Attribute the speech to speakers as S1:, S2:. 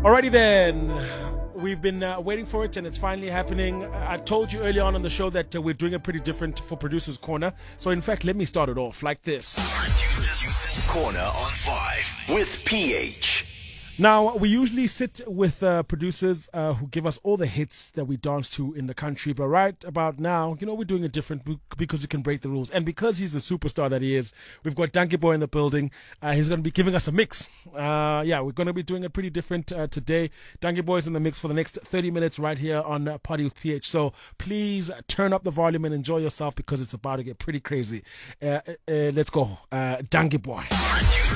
S1: Alrighty then, we've been waiting for it and it's finally happening. I told you earlier on the show that we're doing it pretty different for Producer's Corner. So in fact, let me start it off like this.
S2: Producer's Corner on 5 with PH.
S1: Now, we usually sit with producers who give us all the hits that we dance to in the country. But right about now, we're doing it different because we can break the rules. And because he's the superstar that he is, we've got Dankie Boy in the building. He's going to be giving us a mix. We're going to be doing it pretty different today. Dankie Boy is in the mix for the next 30 minutes right here on Party with PH. So please turn up the volume and enjoy yourself because it's about to get pretty crazy. Let's go. Dankie Boy.